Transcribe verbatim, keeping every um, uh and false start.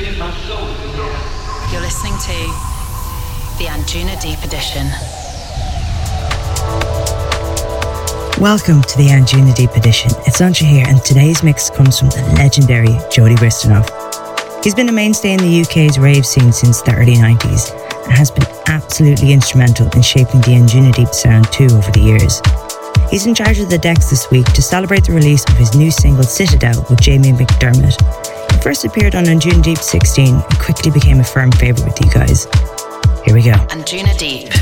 You're listening to the Anjuna Deep Edition. Welcome to the Anjuna Deep Edition. It's Anja here, and today's mix comes from the legendary Jody Bristonoff. He's been a mainstay in the U K's rave scene since the early nineties and has been absolutely instrumental in shaping the Anjuna Deep sound too over the years. He's in charge of the decks this week to celebrate the release of his new single Citadel with Jamie McDermott. He first appeared on Anjuna Deep sixteen and quickly became a firm favourite with you guys. Here we go. Anjuna Deep.